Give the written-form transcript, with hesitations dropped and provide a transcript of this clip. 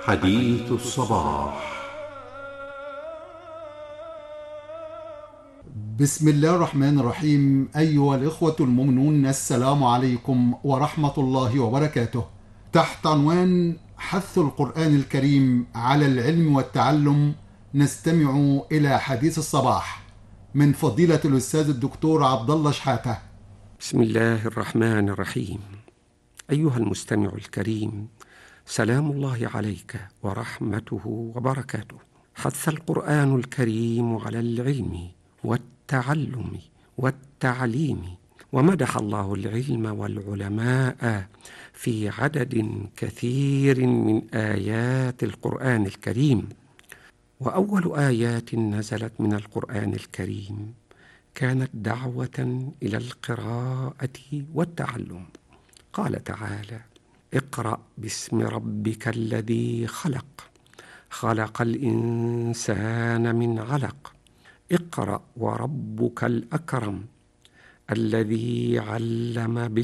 حديث الصباح. بسم الله الرحمن الرحيم. أيها الإخوة المؤمنون، السلام عليكم ورحمة الله وبركاته. تحت عنوان حث القرآن الكريم على العلم والتعلم، نستمع إلى حديث الصباح من فضيلة الأستاذ الدكتور عبد الله شحاتة. بسم الله الرحمن الرحيم. أيها المستمع الكريم، سلام الله عليك ورحمته وبركاته. حث القرآن الكريم على العلم والتعلم والتعليم، ومدح الله العلم والعلماء في عدد كثير من آيات القرآن الكريم. وأول آيات نزلت من القرآن الكريم كانت دعوة إلى القراءة والتعلم. قال تعالى: اقرأ باسم ربك الذي خلق، خلق الإنسان من علق، اقرأ وربك الأكرم الذي علم